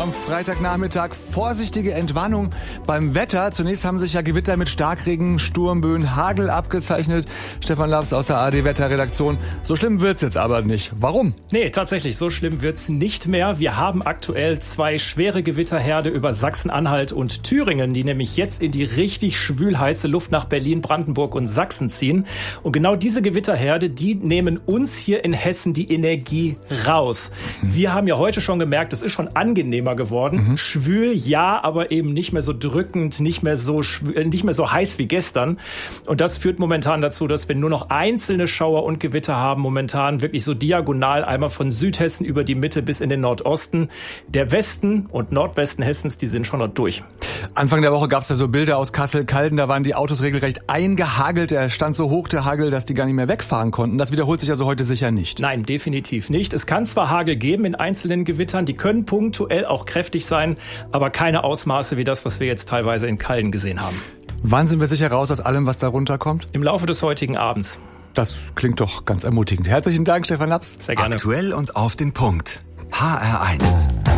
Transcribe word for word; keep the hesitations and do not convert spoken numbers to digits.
am Freitagnachmittag. Vorsichtige Entwarnung beim Wetter. Zunächst haben sich ja Gewitter mit Starkregen, Sturmböen, Hagel abgezeichnet. Stefan Laps aus der A R D-Wetterredaktion. So schlimm wird's jetzt aber nicht. Warum? Nee, tatsächlich, so schlimm wird's nicht mehr. Wir haben aktuell zwei schwere Gewitterherde über Sachsen-Anhalt und Thüringen, die nämlich jetzt in die richtig schwülheiße Luft nach Berlin, Brandenburg und Sachsen ziehen. Und genau diese Gewitterherde, die nehmen uns hier in Hessen die Energie raus. Wir haben ja heute schon gemerkt, es ist schon angenehmer geworden. Mhm. Schwül, ja, aber eben nicht mehr so drückend, nicht mehr so schwül, nicht mehr so heiß wie gestern. Und das führt momentan dazu, dass wir nur noch einzelne Schauer und Gewitter haben, momentan wirklich so diagonal, einmal von Südhessen über die Mitte bis in den Nordosten. Der Westen und Nordwesten Hessens, die sind schon noch durch. Anfang der Woche gab es ja so Bilder aus Kassel-Calden, da waren die Autos regelrecht eingehagelt. Der stand so hoch, der Hagel, dass die gar nicht mehr wegfahren konnten. Das wiederholt sich also heute sicher nicht. Nein, definitiv nicht. Es kann zwar Hagel geben in einzelnen Gewittern, die können punktuell auch kräftig sein, aber keine Ausmaße wie das, was wir jetzt teilweise in Calden gesehen haben. Wann sind wir sicher raus aus allem, was da runterkommt? Im Laufe des heutigen Abends. Das klingt doch ganz ermutigend. Herzlichen Dank, Stefan Laps. Sehr gerne. Aktuell und auf den Punkt. H R eins.